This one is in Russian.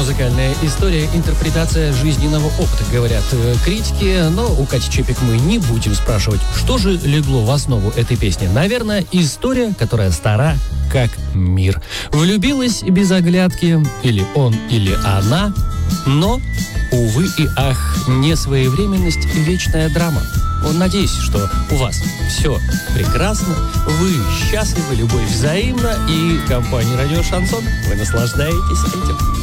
Музыкальная история, интерпретация жизненного опыта, говорят критики, но у Кати Чепик мы не будем спрашивать, что же легло в основу этой песни. Наверное, история, которая стара, как мир. Влюбилась без оглядки, или он, или она, но, увы и ах, несвоевременность – вечная драма. Надеюсь, что у вас все прекрасно, вы счастливы, любовь взаимна, и компания «Радио Шансон» вы наслаждаетесь этим.